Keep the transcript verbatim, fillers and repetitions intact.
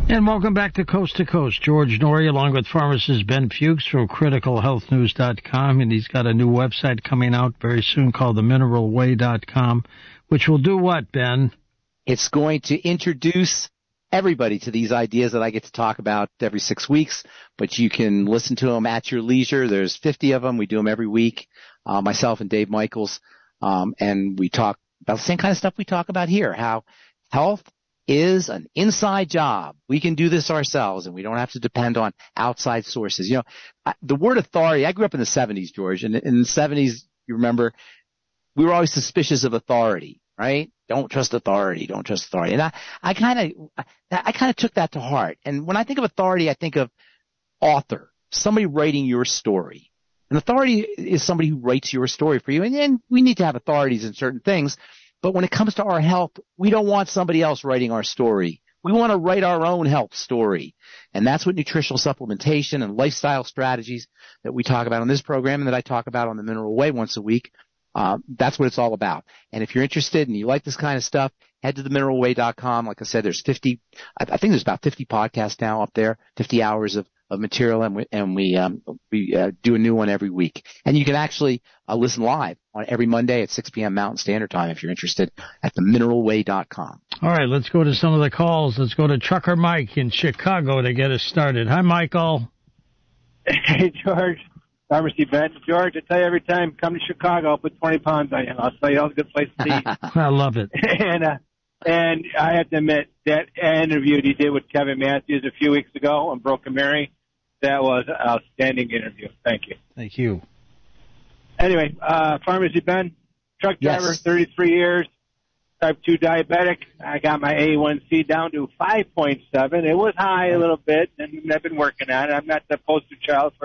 And welcome back to Coast to Coast. George Norrie, along with pharmacist Ben Fuchs from critical health news dot com, and he's got a new website coming out very soon called the mineral way dot com, which will do what, Ben? It's going to introduce everybody to these ideas that I get to talk about every six weeks, but you can listen to them at your leisure. There's fifty of them. We do them every week, uh, myself and Dave Michaels, um, and we talk about the same kind of stuff we talk about here, how health is an inside job. We can do this ourselves, and we don't have to depend on outside sources. You know, I, the word authority, I grew up in the seventies, George, and in the seventies, you remember, we were always suspicious of authority, right? Don't trust authority, don't trust authority. And I, I kind of, I kind of took that to heart. And when I think of authority, I think of author, somebody writing your story. An authority is somebody who writes your story for you. And then we need to have authorities in certain things. But when it comes to our health, we don't want somebody else writing our story. We want to write our own health story. And that's what nutritional supplementation and lifestyle strategies that we talk about on this program and that I talk about on the Mineral Way once a week. Uh, that's what it's all about. And if you're interested and you like this kind of stuff, head to the mineral way dot com. Like I said, there's fifty, I, I think there's about fifty podcasts now up there, fifty hours of, of material, and we, and we, um, we uh, do a new one every week. And you can actually uh, listen live on every Monday at six p.m. Mountain Standard Time if you're interested at the mineral way dot com. All right, let's go to some of the calls. Let's go to Trucker Mike in Chicago to get us started. Hi, Michael. Hey, George. Pharmacy Ben. George, I tell you every time, come to Chicago, I'll put twenty pounds on you. I'll tell you all the good place to eat. I love it. and uh, and I have to admit, that interview he did with Kevin Matthews a few weeks ago on Broken Mary, that was an outstanding interview. Thank you. Thank you. Anyway, uh, Pharmacy Ben, truck driver, Yes. thirty-three years, type two diabetic. I got my A one C down to five point seven. It was high a little bit, and I've been working on it. I'm not the poster child for